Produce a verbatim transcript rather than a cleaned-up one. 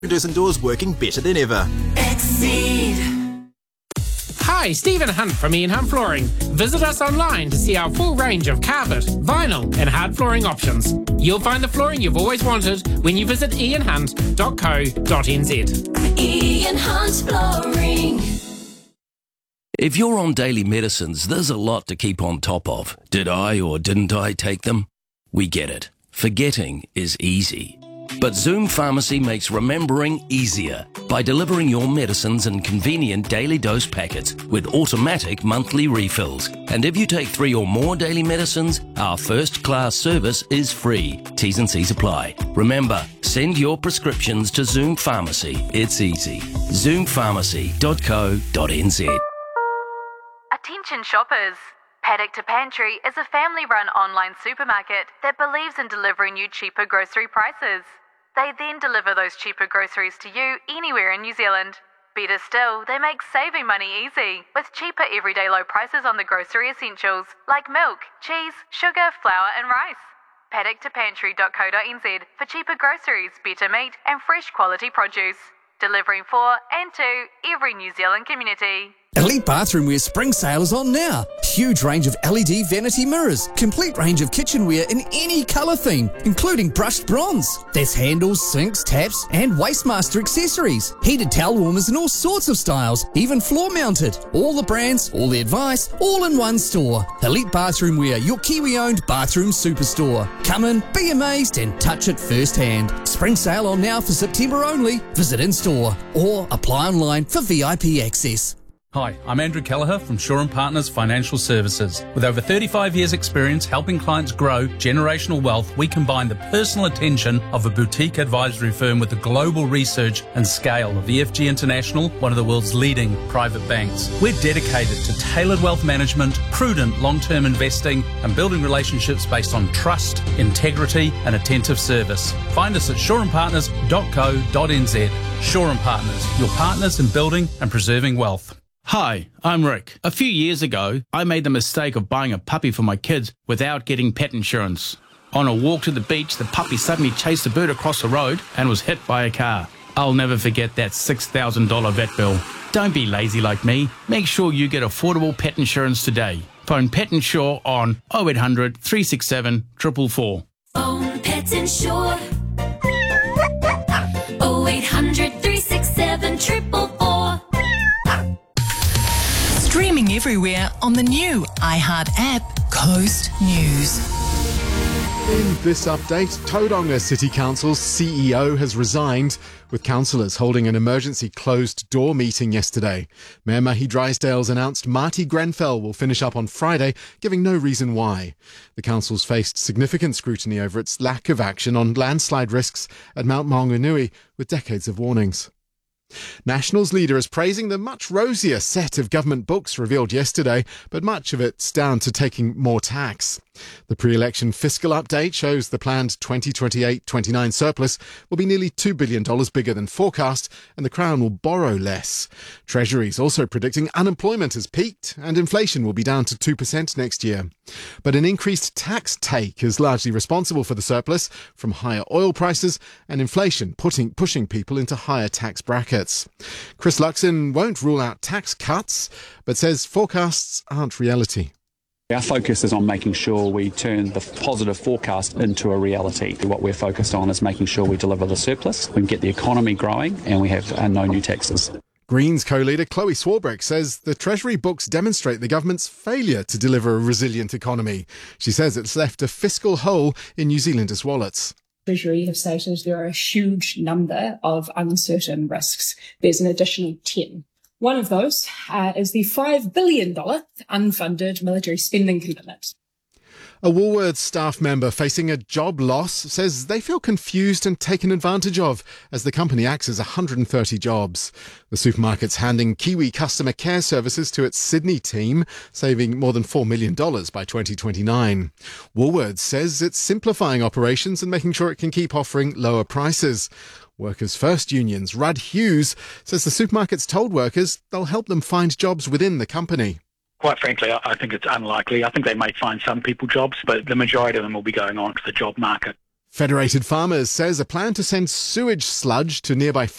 Windows and doors working better than ever. Exceed. Hi, Stephen Hunt from Ian Hunt Flooring. Visit us online to see our full range of carpet, vinyl and hard flooring options. You'll find the flooring you've always wanted when you visit ian hunt dot co dot n z. Ian Hunt Flooring. If you're on daily medicines, there's a lot to keep on top of. Did I or didn't I take them? We get it. Forgetting is easy. But Zoom Pharmacy makes remembering easier by delivering your medicines in convenient daily dose packets with automatic monthly refills. And if you take three or more daily medicines, our first-class service is free. T's and C's apply. Remember, send your prescriptions to Zoom Pharmacy. It's easy. zoom pharmacy dot co dot n z. Attention shoppers! Paddock to Pantry is a family-run online supermarket that believes in delivering you cheaper grocery prices. They then deliver those cheaper groceries to you anywhere in New Zealand. Better still, they make saving money easy, with cheaper everyday low prices on the grocery essentials like milk, cheese, sugar, flour and rice. paddock to pantry dot co dot n z for cheaper groceries, better meat and fresh quality produce. Delivering for and to every New Zealand community. Elite Bathroomware spring sale is on now. Huge range of L E D vanity mirrors, complete range of kitchenware in any colour theme, including brushed bronze. There's handles, sinks, taps and Wastemaster accessories. Heated towel warmers in all sorts of styles, even floor mounted. All the brands, all the advice, all in one store. Elite Bathroomware, your Kiwi-owned bathroom superstore. Come in, be amazed and touch it firsthand. Spring sale on now for September only. Visit in-store or apply online for V I P access. Hi, I'm Andrew Kelleher from Shaw and Partners Financial Services. With over thirty-five years experience helping clients grow generational wealth, we combine the personal attention of a boutique advisory firm with the global research and scale of E F G International, one of the world's leading private banks. We're dedicated to tailored wealth management, prudent long-term investing, and building relationships based on trust, integrity, and attentive service. Find us at shaw and partners dot co dot n z. Shaw and Partners, your partners in building and preserving wealth. Hi, I'm Rick. A few years ago, I made the mistake of buying a puppy for my kids without getting pet insurance. On a walk to the beach, the puppy suddenly chased a bird across the road and was hit by a car. I'll never forget that six thousand dollars vet bill. Don't be lazy like me. Make sure you get affordable pet insurance today. Phone Pet Insure on oh eight hundred, three six seven, four four four. Phone Pet Insure. oh eight hundred, three six seven, four four four. Streaming everywhere on the new iHeart app, Coast News. In this update, Tauranga City Council's C E O has resigned, with councillors holding an emergency closed-door meeting yesterday. Mayor Mahi Drysdale's announced Marty Grenfell will finish up on Friday, giving no reason why. The council's faced significant scrutiny over its lack of action on landslide risks at Mount Maunganui, with decades of warnings. Nationals leader is praising the much rosier set of government books revealed yesterday, but much of it's down to taking more tax. The pre-election fiscal update shows the planned twenty twenty-eight twenty-nine surplus will be nearly two billion dollars bigger than forecast, and the Crown will borrow less. Treasury's also predicting unemployment has peaked and inflation will be down to two percent next year. But an increased tax take is largely responsible for the surplus, from higher oil prices and inflation putting, pushing people into higher tax brackets. Chris Luxon won't rule out tax cuts, but says forecasts aren't reality. Our focus is on making sure we turn the positive forecast into a reality. What we're focused on is making sure we deliver the surplus, we get the economy growing, and we have uh, no new taxes. Greens co-leader Chloe Swarbrick says the Treasury books demonstrate the government's failure to deliver a resilient economy. She says it's left a fiscal hole in New Zealanders' wallets. Treasury have stated there are a huge number of uncertain risks. There's an additional ten. One of those uh, is the five billion dollars unfunded military spending commitment. A Woolworths staff member facing a job loss says they feel confused and taken advantage of as the company axes one hundred thirty jobs. The supermarket's handing Kiwi customer care services to its Sydney team, saving more than four million dollars by twenty twenty-nine. Woolworths says it's simplifying operations and making sure it can keep offering lower prices. Workers' First Union's Rudd Hughes says the supermarket's told workers they'll help them find jobs within the company. Quite frankly, I think it's unlikely. I think they may find some people jobs, but the majority of them will be going on to the job market. Federated Farmers says a plan to send sewage sludge to nearby